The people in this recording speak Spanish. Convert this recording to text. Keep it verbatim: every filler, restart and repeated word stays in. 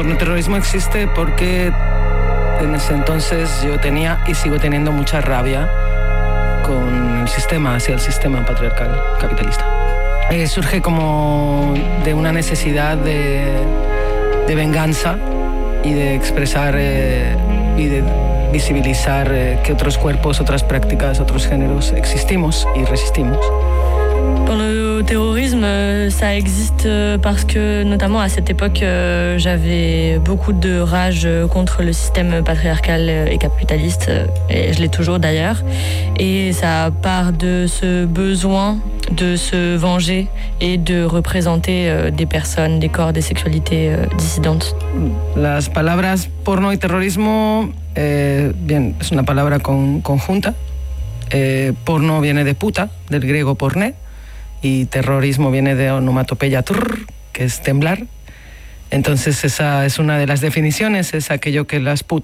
El terrorismo existe porque en ese entonces yo tenía y sigo teniendo mucha rabia con el sistema, hacia el sistema patriarcal capitalista. Eh, surge como de una necesidad de, de venganza y de expresar eh, y de visibilizar eh, que otros cuerpos, otras prácticas, otros géneros existimos y resistimos. Pour le terrorisme, ça existe parce que, notamment à cette époque, euh, j'avais beaucoup de rage contre le système patriarcal et capitaliste, et je l'ai toujours d'ailleurs. Et ça part de ce besoin de se venger et de représenter euh, des personnes, des corps, des sexualités euh, dissidentes. Las palabras porno y terrorismo, eh, bien, es una palabra con, conjunta. Eh, porno viene de puta, del griego porné. Y terrorismo viene de onomatopeya trrr, que es temblar. Entonces esa es una de las definiciones, es aquello que las putas